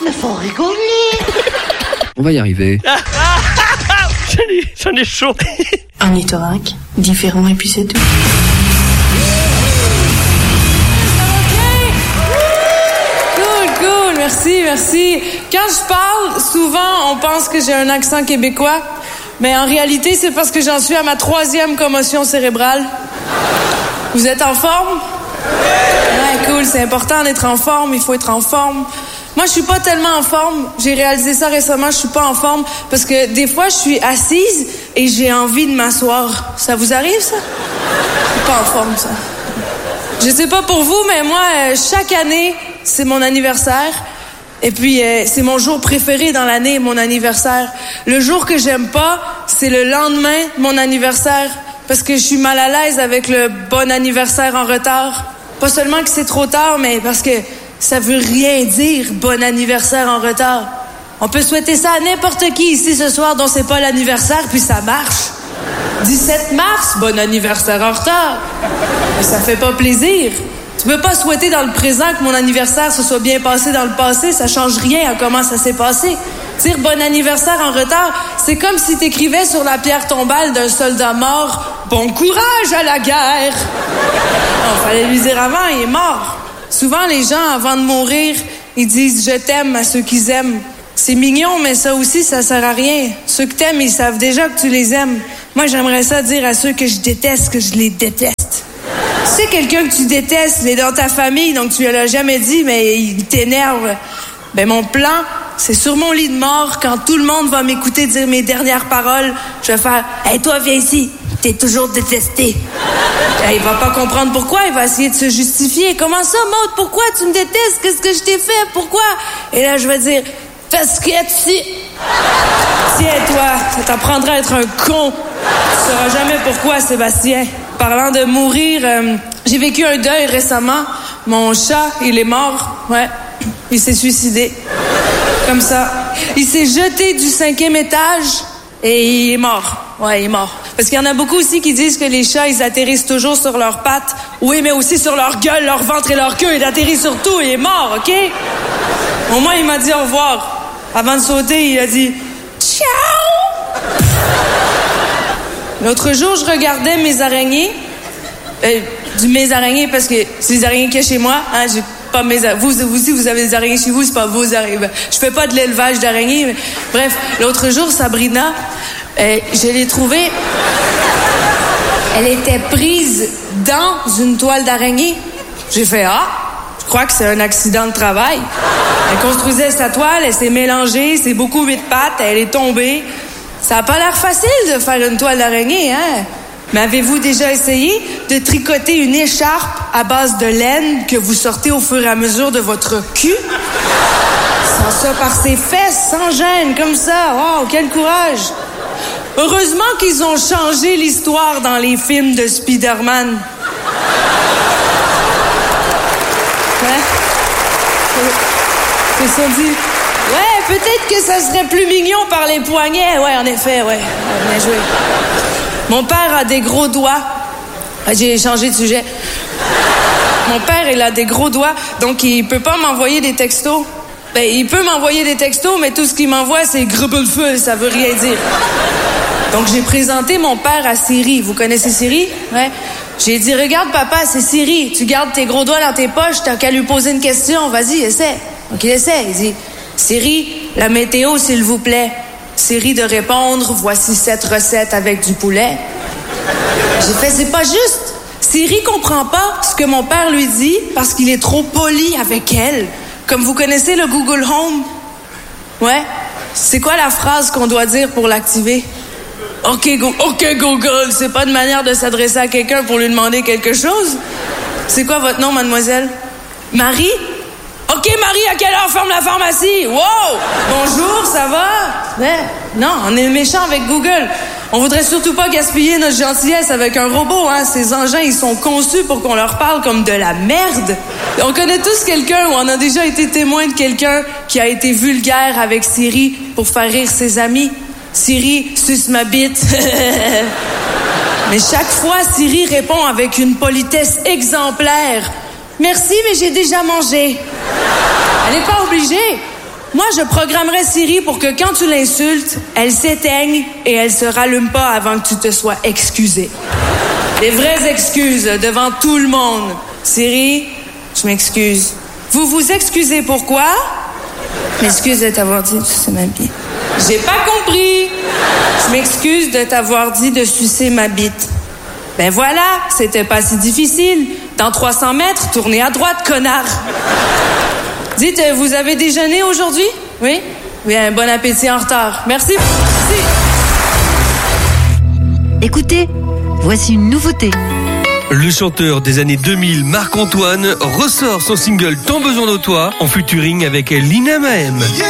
Mais faut rigoler. On va y arriver. J'en ai chaud. Ornithorynque, différent et puis c'est tout. Cool, merci. Quand je parle, souvent on pense que j'ai un accent québécois, mais en réalité c'est parce que j'en suis à ma 3e commotion cérébrale. Vous êtes en forme? Ouais, cool, c'est important d'être en forme, il faut être en forme. Moi, je suis pas tellement en forme. J'ai réalisé ça récemment, je suis pas en forme parce que des fois, je suis assise et j'ai envie de m'asseoir. Ça vous arrive, ça? Je suis pas en forme, ça. Je sais pas pour vous, mais moi, chaque année, c'est mon anniversaire. Et puis, c'est mon jour préféré dans l'année, mon anniversaire. Le jour que j'aime pas, c'est le lendemain de mon anniversaire parce que je suis mal à l'aise avec le bon anniversaire en retard. Pas seulement que c'est trop tard, mais parce que ça veut rien dire, bon anniversaire en retard. On peut souhaiter ça à n'importe qui ici ce soir dont c'est pas l'anniversaire, puis ça marche. 17 mars, bon anniversaire en retard. Mais ça fait pas plaisir. Tu peux pas souhaiter dans le présent que mon anniversaire se soit bien passé dans le passé, ça change rien à comment ça s'est passé. Dire bon anniversaire en retard, c'est comme si t'écrivais sur la pierre tombale d'un soldat mort « Bon courage à la guerre ». Non, fallait lui dire avant, il est mort. Souvent, les gens, avant de mourir, ils disent « je t'aime » à ceux qu'ils aiment. C'est mignon, mais ça aussi, ça sert à rien. Ceux que t'aimes, ils savent déjà que tu les aimes. Moi, j'aimerais ça dire à ceux que je déteste que je les déteste. Tu sais, quelqu'un que tu détestes, il est dans ta famille, donc tu ne l'as jamais dit, mais il t'énerve. Ben, mon plan, c'est sur mon lit de mort, quand tout le monde va m'écouter dire mes dernières paroles, je vais faire « Hey, toi, viens ici, t'es toujours détesté. » Il va pas comprendre pourquoi, il va essayer de se justifier. « Comment ça, Maud, pourquoi tu me détestes? Qu'est-ce que je t'ai fait? Pourquoi? » Et là, je vais dire « Parce que tu... Tiens, toi, ça t'apprendra à être un con. Tu sauras jamais pourquoi, Sébastien. » Parlant de mourir, j'ai vécu un deuil récemment. Mon chat, il est mort. Ouais, il s'est suicidé. Comme ça. Il s'est jeté du 5e étage et il est mort. Ouais, il est mort. Parce qu'il y en a beaucoup aussi qui disent que les chats, ils atterrissent toujours sur leurs pattes. Oui, mais aussi sur leur gueule, leur ventre et leur queue. Il atterrit sur tout, il est mort, OK? Au moins, il m'a dit au revoir. Avant de sauter, il a dit « Ciao! » L'autre jour, je regardais mes araignées. Mes araignées, parce que c'est les araignées qu'il y a chez moi. Hein, j'ai pas mes vous aussi, vous avez des araignées chez vous, c'est pas vos araignées. Je fais pas de l'élevage d'araignées. Mais... Bref, l'autre jour, Sabrina, je l'ai trouvée... Elle était prise dans une toile d'araignée. J'ai fait « Ah, je crois que c'est un accident de travail. » Elle construisait sa toile, elle s'est mélangée, c'est beaucoup 8 pattes, elle est tombée. Ça a pas l'air facile de faire une toile d'araignée, hein? Mais avez-vous déjà essayé de tricoter une écharpe à base de laine que vous sortez au fur et à mesure de votre cul? Sans ça par ses fesses, sans gêne, comme ça. Wow, quel courage! Heureusement qu'ils ont changé l'histoire dans les films de Spider-Man. Hein? Ils se sont dit, ouais, peut-être que ça serait plus mignon par les poignets. Ouais, en effet, ouais. Bien joué. Mon père a des gros doigts. J'ai changé de sujet. Mon père, il a des gros doigts, donc il peut pas m'envoyer des textos. Ben, il peut m'envoyer des textos, mais tout ce qu'il m'envoie, c'est grubbelfeu, ça veut rien dire. Donc, j'ai présenté mon père à Siri. Vous connaissez Siri? Ouais. J'ai dit, regarde, papa, c'est Siri. Tu gardes tes gros doigts dans tes poches, t'as qu'à lui poser une question. Vas-y, essaie. Donc, il essaie. Il dit, Siri, la météo, s'il vous plaît. Siri de répondre, voici 7 recettes avec du poulet. J'ai fait, c'est pas juste. Siri comprend pas ce que mon père lui dit parce qu'il est trop poli avec elle. Comme vous connaissez le Google Home. Ouais. C'est quoi la phrase qu'on doit dire pour l'activer? OK, Google, c'est pas une manière de s'adresser à quelqu'un pour lui demander quelque chose. C'est quoi votre nom, mademoiselle? Marie? OK, Marie, à quelle heure ferme la pharmacie? Wow! Bonjour, ça va? Ouais. Non, on est méchant avec Google. On voudrait surtout pas gaspiller notre gentillesse avec un robot, hein. Ces engins, ils sont conçus pour qu'on leur parle comme de la merde. On connaît tous quelqu'un ou on a déjà été témoin de quelqu'un qui a été vulgaire avec Siri pour faire rire ses amis. Siri, suce ma bite. Mais chaque fois, Siri répond avec une politesse exemplaire. Merci, mais j'ai déjà mangé. Elle n'est pas obligée. Moi, je programmerais Siri pour que quand tu l'insultes, elle s'éteigne et elle se rallume pas avant que tu te sois excusé. Des vraies excuses devant tout le monde. Siri, je m'excuse. Vous vous excusez pourquoi? Je m'excuse de t'avoir dit de sucer ma bite. J'ai pas compris. Je m'excuse de t'avoir dit de sucer ma bite. Ben voilà, c'était pas si difficile. Dans 300 mètres, tournez à droite, connard. Dites, vous avez déjeuné aujourd'hui? Oui? Oui, un bon appétit en retard. Merci. Merci. Écoutez, voici une nouveauté. Le chanteur des années 2000, Marc-Antoine, ressort son single Tant besoin de toi en featuring avec Lina Mahem.